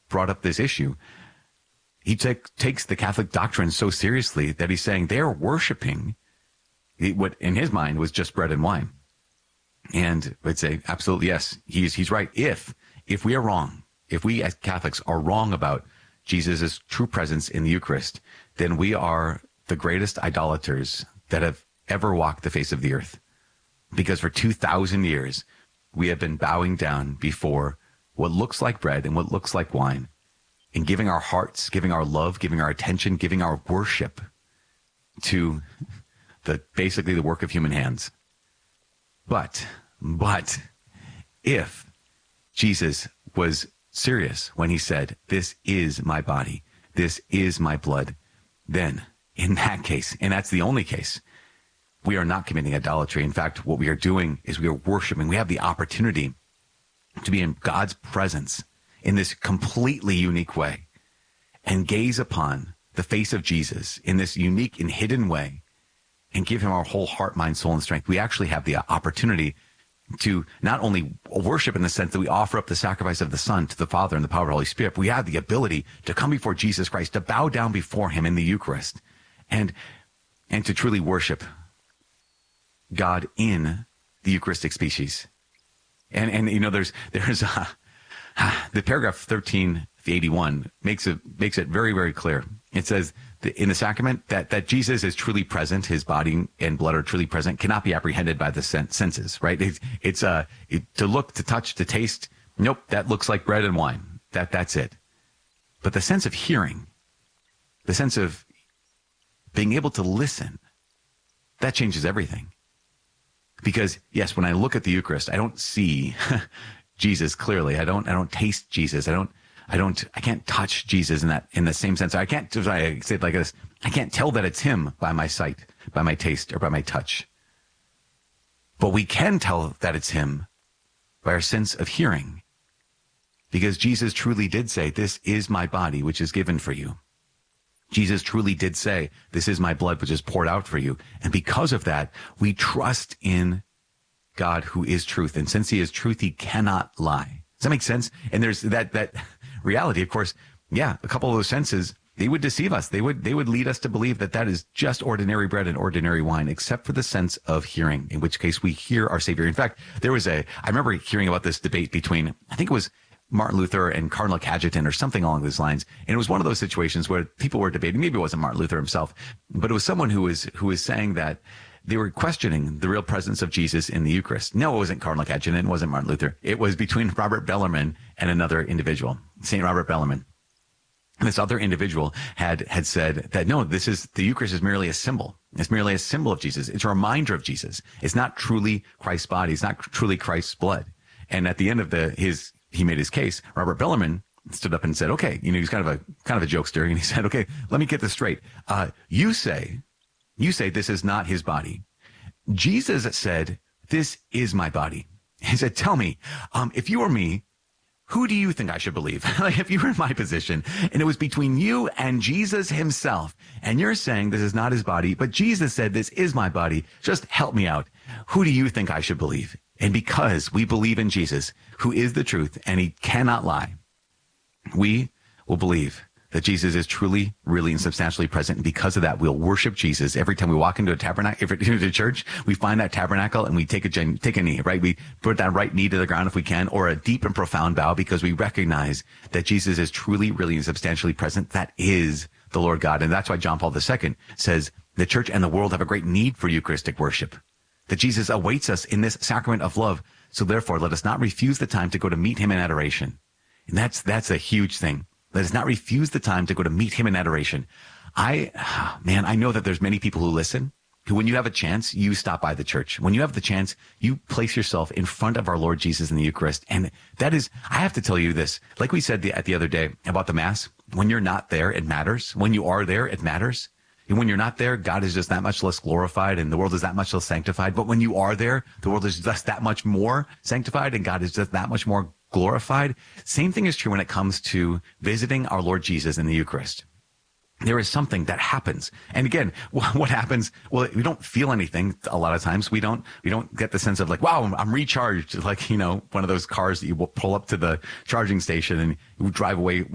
brought up this issue. He takes the Catholic doctrine so seriously that he's saying they're worshiping what in his mind was just bread and wine. And I'd say, absolutely, yes, he's right. If we are wrong, if we as Catholics are wrong about Jesus' true presence in the Eucharist, then we are the greatest idolaters that have ever walked the face of the earth. Because for 2,000 years, we have been bowing down before what looks like bread and what looks like wine, and giving our hearts, giving our love, giving our attention, giving our worship to basically the work of human hands. But if Jesus was serious when he said, this is my body, this is my blood, then in that case, and that's the only case, we are not committing idolatry. In fact, what we are doing is we are worshiping. We have the opportunity to be in God's presence in this completely unique way and gaze upon the face of Jesus in this unique and hidden way and give him our whole heart, mind, soul, and strength. We actually have the opportunity to not only worship in the sense that we offer up the sacrifice of the Son to the Father and the power of the Holy Spirit, but we have the ability to come before Jesus Christ, to bow down before him in the Eucharist and to truly worship God in the Eucharistic species. And you know, there's the paragraph 1381 makes it very, very clear. It says in the sacrament that Jesus is truly present, his body and blood are truly present, cannot be apprehended by the senses, right? It's to look, to touch, to taste. Nope, that looks like bread and wine. That's it. But the sense of hearing, the sense of being able to listen, that changes everything. Because yes, when I look at the Eucharist, I don't see Jesus clearly. I don't taste Jesus. I can't touch Jesus in the same sense. I say it like this. I can't tell that it's him by my sight, by my taste, or by my touch. But we can tell that it's him by our sense of hearing. Because Jesus truly did say, this is my body, which is given for you. Jesus truly did say, this is my blood, which is poured out for you. And because of that, we trust in God who is truth. And since he is truth, he cannot lie. Does that make sense? And there's that reality, of course. Yeah, a couple of those senses, they would deceive us. They would lead us to believe that is just ordinary bread and ordinary wine, except for the sense of hearing, in which case we hear our Savior. In fact, I remember hearing about this debate between, I think it was Martin Luther and Cardinal Cajetan or something along those lines. And it was one of those situations where people were debating, maybe it wasn't Martin Luther himself, but it was someone who was saying that they were questioning the real presence of Jesus in the Eucharist. No, it wasn't Cardinal Cajetan. It wasn't Martin Luther. It was between Robert Bellarmine and another individual, St. Robert Bellarmine. And this other individual had said that, no, the Eucharist is merely a symbol. It's merely a symbol of Jesus. It's a reminder of Jesus. It's not truly Christ's body. It's not truly Christ's blood. And at the end of he made his case, Robert Bellarmine stood up and said, okay, he's kind of a jokester. And he said, okay, let me get this straight. You say this is not his body. Jesus said, this is my body. He said, tell me, if you were me, who do you think I should believe? Like if you were in my position and it was between you and Jesus himself, and you're saying this is not his body, but Jesus said, this is my body. Just help me out. Who do you think I should believe? And because we believe in Jesus, who is the truth, and he cannot lie, we will believe that Jesus is truly, really, and substantially present. And because of that, we'll worship Jesus every time we walk into a tabernacle, into a church. We find that tabernacle and we take a knee, right? We put that right knee to the ground if we can, or a deep and profound bow, because we recognize that Jesus is truly, really, and substantially present. That is the Lord God. And that's why John Paul II says the church and the world have a great need for Eucharistic worship, that Jesus awaits us in this sacrament of love. So therefore, let us not refuse the time to go to meet him in adoration. And that's a huge thing. Let us not refuse the time to go to meet him in adoration. I know that there's many people who listen, who when you have a chance, you stop by the church. When you have the chance, you place yourself in front of our Lord Jesus in the Eucharist. And that is, I have to tell you this, like we said the other day about the Mass, when you're not there, it matters. When you are there, it matters. And when you're not there, God is just that much less glorified and the world is that much less sanctified. But when you are there, the world is just that much more sanctified and God is just that much more glorified. Same thing is true when it comes to visiting our Lord Jesus in the Eucharist. There is something that happens. And again, what happens? Well, we don't feel anything a lot of times. We don't get the sense of like, wow, I'm recharged. Like, one of those cars that you will pull up to the charging station and you drive away